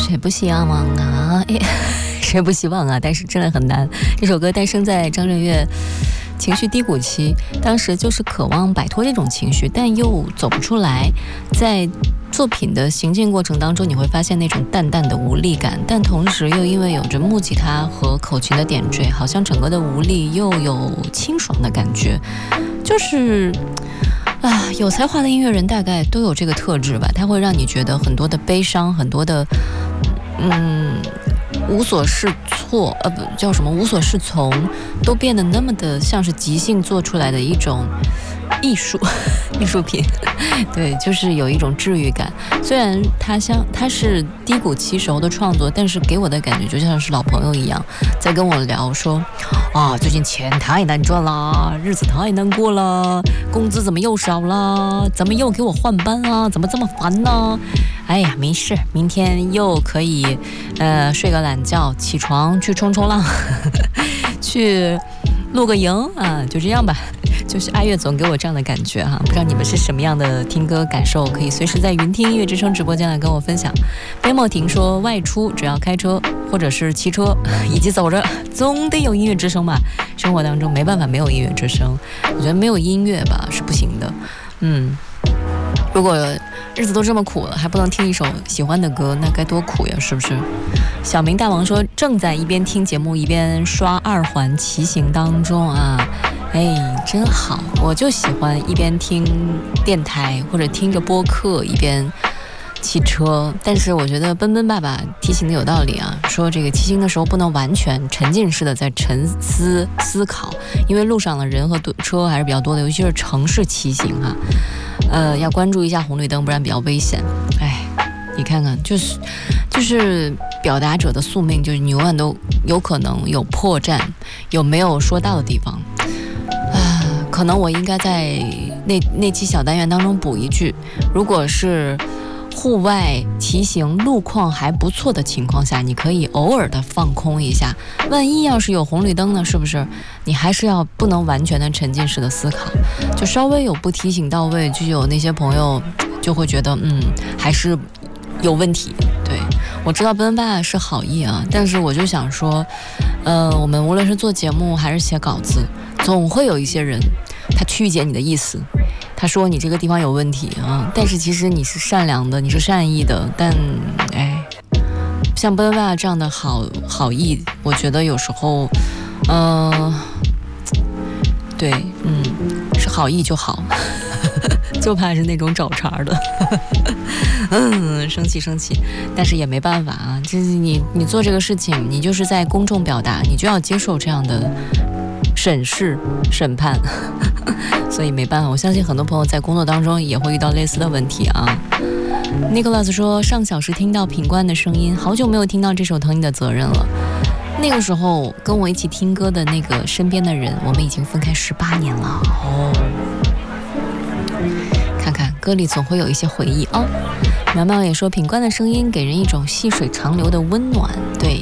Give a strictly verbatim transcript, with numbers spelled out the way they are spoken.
谁不希望啊？哎，谁不希望啊？但是真的很难。这首歌诞生在张震岳情绪低谷期，当时就是渴望摆脱这种情绪，但又走不出来。在作品的行进过程当中，你会发现那种淡淡的无力感，但同时又因为有着木吉他和口琴的点缀，好像整个的无力又有清爽的感觉。就是啊，有才华的音乐人大概都有这个特质吧，他会让你觉得很多的悲伤，很多的嗯无所适措，呃不叫什么无所适从，都变得那么的像是即兴做出来的一种艺术艺术品。对，就是有一种治愈感。虽然他像他是低谷期时候的创作，但是给我的感觉就像是老朋友一样，在跟我聊说啊，最近钱太难赚啦，日子太难过了，工资怎么又少了，怎么又给我换班啊，怎么这么烦呢？哎呀，没事，明天又可以呃睡个懒觉，起床去冲冲浪去露个营啊，就这样吧。就是阿月总给我这样的感觉哈，不知道你们是什么样的听歌感受，可以随时在云听音乐之声直播间来跟我分享。边莫婷说，外出只要开车或者是骑车以及走着，总得有音乐之声吧，生活当中没办法没有音乐之声，我觉得没有音乐吧是不行的。嗯，如果日子都这么苦了，还不能听一首喜欢的歌，那该多苦呀，是不是？小明大王说，正在一边听节目一边刷二环骑行当中啊。哎，真好，我就喜欢一边听电台或者听着播客一边骑车。但是我觉得奔奔爸爸提醒的有道理啊，说这个骑行的时候不能完全沉浸式的在沉思思考，因为路上的人和车还是比较多的，尤其是城市骑行啊，呃，要关注一下红绿灯，不然比较危险。哎，你看看，就是就是表达者的宿命，就是你永远都有可能有破绽，有没有说到的地方。可能我应该在那那期小单元当中补一句，如果是户外骑行路况还不错的情况下，你可以偶尔的放空一下，万一要是有红绿灯呢，是不是你还是要不能完全的沉浸式的思考，就稍微有不提醒到位，就有那些朋友就会觉得嗯还是有问题。对，我知道奔爸是好意啊，但是我就想说呃，我们无论是做节目还是写稿子，总会有一些人他曲解你的意思，他说你这个地方有问题啊，但是其实你是善良的，你是善意的，但哎，像奔爸这样的好好意，我觉得有时候呃对，嗯，是好意就好就怕是那种找茬的嗯，生气生气，但是也没办法啊，就是你你做这个事情，你就是在公众表达，你就要接受这样的审视审判所以没办法，我相信很多朋友在工作当中也会遇到类似的问题啊。Nicholas 说，上小时听到品冠的声音，好久没有听到这首《疼你的责任》了。那个时候跟我一起听歌的那个身边的人，我们已经分开十八年了哦。看看歌里总会有一些回忆哦。苗苗也说，品冠的声音给人一种细水长流的温暖，对。